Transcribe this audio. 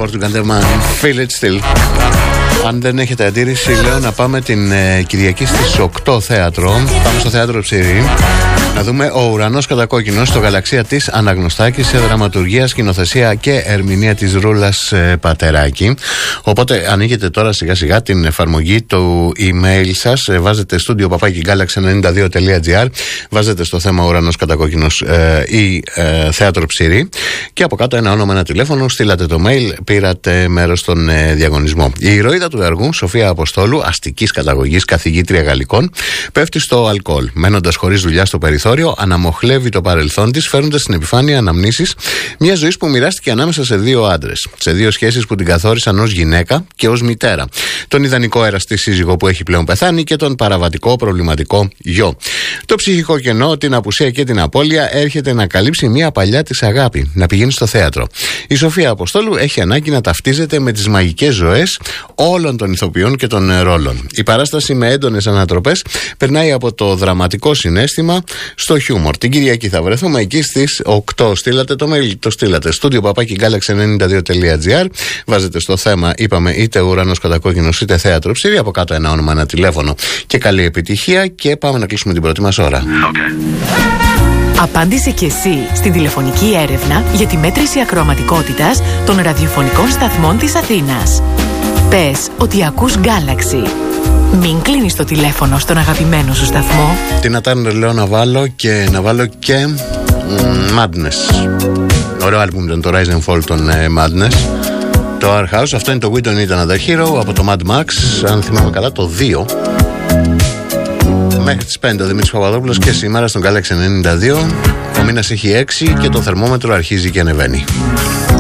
του Καντεμάν. Feel it still. Αν δεν έχετε αντίρρηση, λέω να πάμε την Κυριακή στις 8 θέατρο. Πάμε στο θέατρο Ψηρή να δούμε Ο Ουρανός Κατακόκκινος στο Γαλαξία της Αναγνωστάκης, σε δραματουργία, σκηνοθεσία και ερμηνεία της Ρούλας Πατεράκη. Οπότε ανοίγετε τώρα σιγά σιγά την εφαρμογή του email σας, βάζετε studio@galaxy92.gr, βάζετε στο θέμα Ο Ουρανός Κατακόκκινος ή θέατρο Ψηρή και από κάτω ένα όνομα, ένα τηλέφωνο, στείλατε το mail, πήρατε μέρος στον διαγωνισμό. Η ηρωίδα του έργου, Σοφία Αποστόλου, αστικής καταγωγής, καθηγήτρια γαλλικών, πέφτει στο αλκοόλ. Μένοντας χωρίς δουλειά στο περιθώριο, αναμοχλεύει το παρελθόν της, φέρνοντας στην επιφάνεια αναμνήσεις μια ζωή που μοιράστηκε ανάμεσα σε δύο άντρες. Σε δύο σχέσεις που την καθόρισαν ως γυναίκα και ως μητέρα. Τον ιδανικό εραστή σύζυγο που έχει πλέον πεθάνει και τον παραβατικό προβληματικό γιο. Το ψυχικό κενό, την απουσία και την απώλεια έρχεται να καλύψει μια παλιά της αγάπη, να πηγαίνει στο θέατρο. Η Σοφία Αποστόλου έχει ανάγκη να ταυτίζεται με τις μαγικές ζωές όλων των ηθοποιών και των ρόλων. Η παράσταση με έντονες ανατροπές περνάει από το δραματικό συναίσθημα στο χιούμορ. Την Κυριακή θα βρεθούμε εκεί στις 8. Στείλατε το mail, το στείλατε. studio@galaxy92.gr. Βάζετε στο θέμα, είπαμε, είτε Ουρανός Κατακόκκινος είτε θέατρο Ψηρή. Από κάτω ένα όνομα, ένα τηλέφωνο. Και καλή επιτυχία. Και πάμε να κλείσουμε την πρώτη μας ώρα. Okay. Απάντησε και εσύ στην τηλεφωνική έρευνα για τη μέτρηση ακροαματικότητας των ραδιοφωνικών σταθμών της Αθήνας. Πες ότι ακούς Galaxy. Μην κλείνεις το τηλέφωνο στον αγαπημένο σου σταθμό. Τίνα Τάρνερ λέω να βάλω και Madness. Ωραίο άλμπουμ ήταν το Rise and Fall των Madness. Το Our House, αυτό είναι το We Don't Need Another Hero από το Mad Max, αν θυμάμαι καλά το 2. Μέχρι τις 5 ο Δημήτρης Παπαδόπουλος και σήμερα στον Galaxy 92. Ο μήνας έχει 6 και το θερμόμετρο αρχίζει και ανεβαίνει.